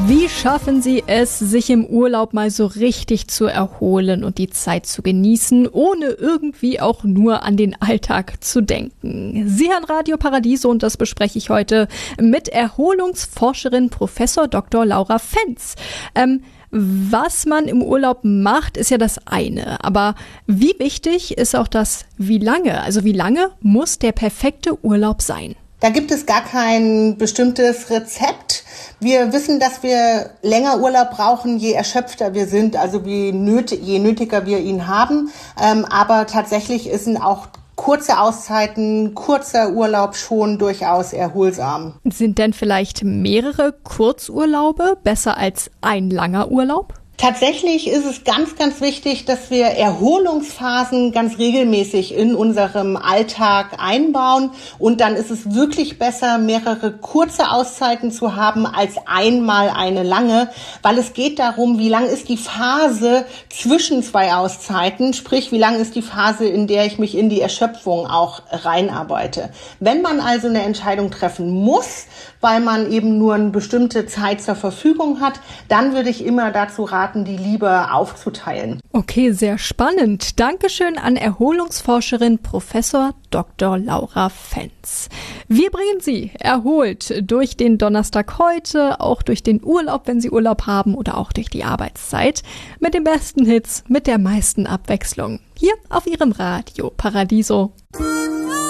Wie schaffen Sie es, sich im Urlaub mal so richtig zu erholen und die Zeit zu genießen, ohne irgendwie auch nur an den Alltag zu denken? Sie hören Radio Paradiso und das bespreche ich heute mit Erholungsforscherin Professor Dr. Laura Fenz. Was man im Urlaub macht, ist ja das eine. Aber wie wichtig ist auch das wie lange? Also wie lange muss der perfekte Urlaub sein? Da gibt es gar kein bestimmtes Rezept. Wir wissen, dass wir länger Urlaub brauchen, je erschöpfter wir sind, also je nötiger wir ihn haben. Aber tatsächlich sind auch kurze Auszeiten, kurzer Urlaub schon durchaus erholsam. Sind denn vielleicht mehrere Kurzurlaube besser als ein langer Urlaub? Tatsächlich ist es ganz, ganz wichtig, dass wir Erholungsphasen ganz regelmäßig in unserem Alltag einbauen. Und dann ist es wirklich besser, mehrere kurze Auszeiten zu haben, als einmal eine lange. Weil es geht darum, wie lang ist die Phase zwischen zwei Auszeiten. Sprich, wie lang ist die Phase, in der ich mich in die Erschöpfung auch reinarbeite. Wenn man also eine Entscheidung treffen muss, weil man eben nur eine bestimmte Zeit zur Verfügung hat, dann würde ich immer dazu raten, die lieber aufzuteilen. Okay, sehr spannend. Dankeschön an Erholungsforscherin Professor Dr. Laura Fenz. Wir bringen Sie erholt durch den Donnerstag heute, auch durch den Urlaub, wenn Sie Urlaub haben oder auch durch die Arbeitszeit, mit den besten Hits, mit der meisten Abwechslung. Hier auf Ihrem Radio Paradiso.